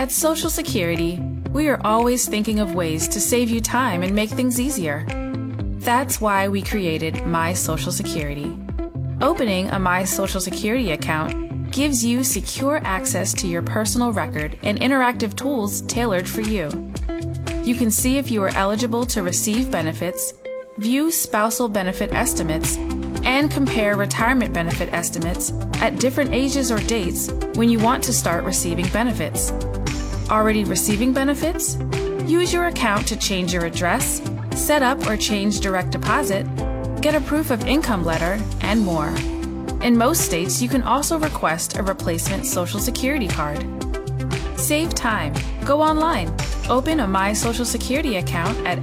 At Social Security, we are always thinking of ways to save you time and make things easier. That's why we created My Social Security. Opening a My Social Security account gives you secure access to your personal record and interactive tools tailored for you. You can see if you are eligible to receive benefits, view spousal benefit estimates, and compare retirement benefit estimates at different ages or dates when you want to start receiving benefits. Already receiving benefits? Use your account to change your address, set up or change direct deposit, get a proof of income letter, and more. In most states, you can also request a replacement Social Security card. Save time. Go online. Open a My Social Security account at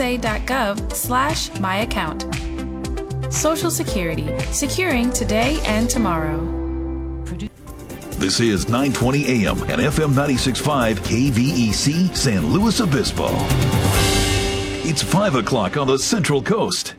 ssa.gov/myaccount. Social Security, securing today and tomorrow. This is 920 AM and FM 96.5 KVEC San Luis Obispo. It's 5 o'clock on the Central Coast.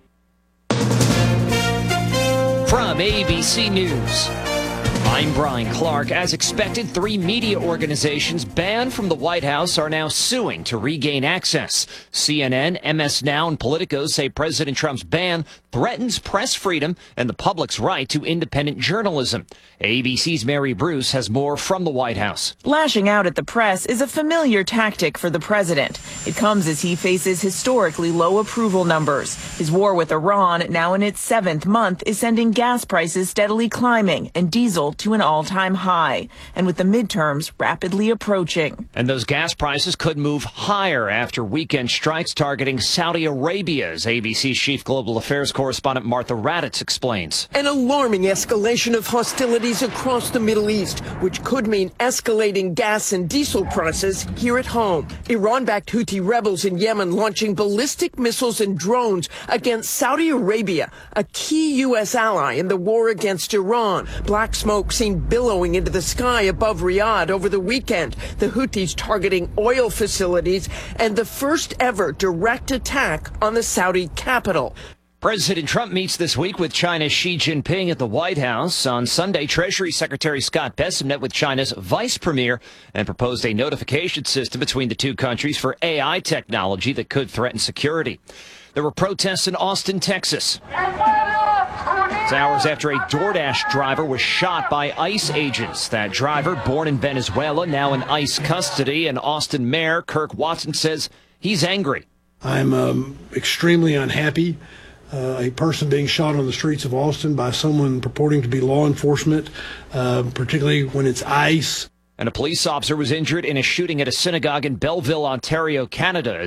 From ABC News, I'm Brian Clark. As expected, 3 media organizations banned from the White House are now suing to regain access. CNN, MS Now, and Politico say President Trump's ban threatens press freedom and the public's right to independent journalism. ABC's Mary Bruce has more from the White House. Lashing out at the press is a familiar tactic for the president. It comes as he faces historically low approval numbers. His war with Iran, now in its 7th month, is sending gas prices steadily climbing and diesel to an all-time high, and with the midterms rapidly approaching. And those gas prices could move higher after weekend strikes targeting Saudi Arabia, as ABC's chief global affairs correspondent Martha Raddatz explains. An alarming escalation of hostilities across the Middle East, which could mean escalating gas and diesel prices here at home. Iran-backed Houthi rebels in Yemen launching ballistic missiles and drones against Saudi Arabia, a key U.S. ally in the war against Iran. Black smoke seen billowing into the sky above Riyadh over the weekend. The Houthis targeting oil facilities and the first ever direct attack on the Saudi capital. President Trump meets this week with China's Xi Jinping at the White House. On Sunday, Treasury Secretary Scott Bessent met with China's vice premier and proposed a notification system between the two countries for AI technology that could threaten security. There were protests in Austin, Texas. It's hours after a DoorDash driver was shot by ICE agents. That driver, born in Venezuela, now in ICE custody, and Austin Mayor Kirk Watson says he's angry. I'm extremely unhappy. A person being shot on the streets of Austin by someone purporting to be law enforcement, particularly when it's ICE. And a police officer was injured in a shooting at a synagogue in Belleville, Ontario, Canada.